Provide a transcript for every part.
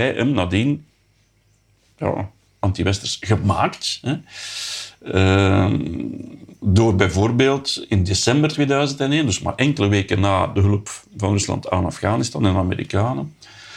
hem nadien anti-westers gemaakt. Hè. Door bijvoorbeeld in december 2001, dus maar enkele weken na de hulp van Rusland aan Afghanistan en de Amerikanen,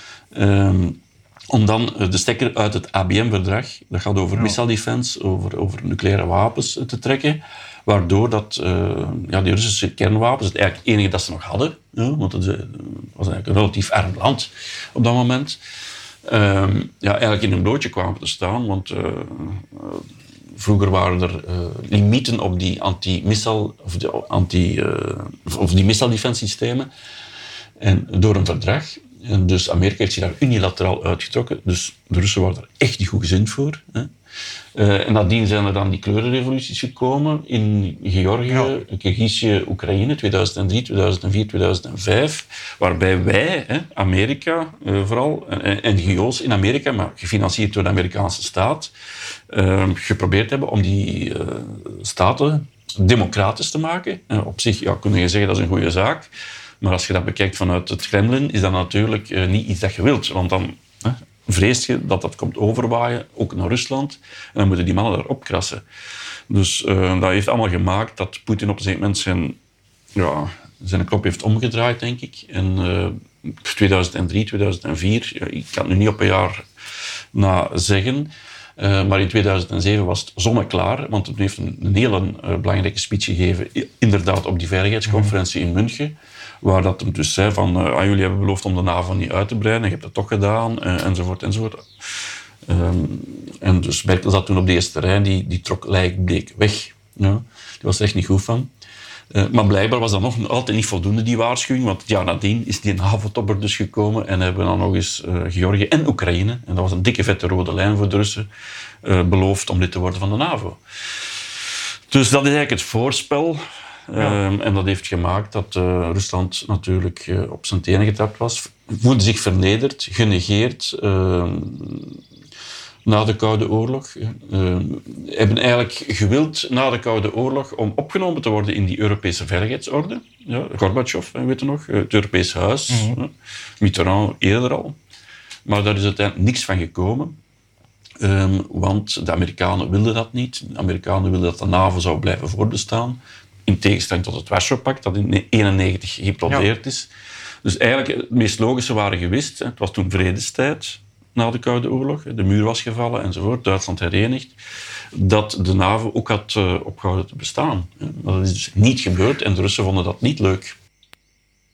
om dan de stekker uit het ABM-verdrag, dat gaat over missile defense, over nucleaire wapens, te trekken, waardoor dat, die Russische kernwapens, het eigenlijk enige dat ze nog hadden, want het was eigenlijk een relatief arm land op dat moment, eigenlijk in hun blootje kwamen te staan, want vroeger waren er limieten op die anti-missile of die missile defense systemen en door een verdrag. En dus Amerika heeft zich daar unilateraal uitgetrokken. Dus de Russen waren er echt niet goed gezind voor. Hè. En nadien zijn er dan die kleurenrevoluties gekomen in Georgië, Kirgizië, Oekraïne, 2003, 2004, 2005. Waarbij wij, Amerika vooral, en NGO's in Amerika, maar gefinancierd door de Amerikaanse staat, geprobeerd hebben om die staten democratisch te maken. Op zich kun je zeggen dat is een goede zaak. Maar als je dat bekijkt vanuit het Kremlin, is dat natuurlijk niet iets dat je wilt. Want dan vrees je dat dat komt overwaaien, ook naar Rusland. En dan moeten die mannen daar opkrassen. Dus dat heeft allemaal gemaakt dat Poetin op een gegeven moment zijn knop heeft omgedraaid, denk ik. En 2003, 2004, ik kan het nu niet op een jaar na zeggen. Maar in 2007 was het zonneklaar, want hij heeft een hele belangrijke speech gegeven, inderdaad op die veiligheidsconferentie in München, waar dat hem dus zei van, jullie hebben beloofd om de NAVO niet uit te breiden, je hebt dat toch gedaan, enzovoort, enzovoort. En dus Merkel zat toen op de eerste rij, die trok lijkbleek weg. Ja, die was er echt niet goed van. Maar blijkbaar was dat nog altijd niet voldoende, die waarschuwing, want het jaar nadien is die NAVO-topper dus gekomen en hebben dan nog eens Georgië en Oekraïne, en dat was een dikke vette rode lijn voor de Russen, beloofd om lid te worden van de NAVO. Dus dat is eigenlijk het voorspel. En dat heeft gemaakt dat Rusland natuurlijk op zijn tenen getrapt was. Voelde zich vernederd, genegeerd na de Koude Oorlog. Hebben eigenlijk gewild na de Koude Oorlog om opgenomen te worden in die Europese veiligheidsorde. Ja, Gorbachev, weet je nog, het Europees Huis. Mitterrand eerder al. Maar daar is uiteindelijk niks van gekomen. Want de Amerikanen wilden dat niet. De Amerikanen wilden dat de NAVO zou blijven voortbestaan. In tegenstelling tot het Warschau-pact, dat in 1991 geïmplodeerd is. Dus eigenlijk het meest logische waren geweest. Het was toen vredestijd na de Koude Oorlog. De muur was gevallen enzovoort. Duitsland herenigd. Dat de NAVO ook had opgehouden te bestaan. Maar dat is dus niet gebeurd en de Russen vonden dat niet leuk.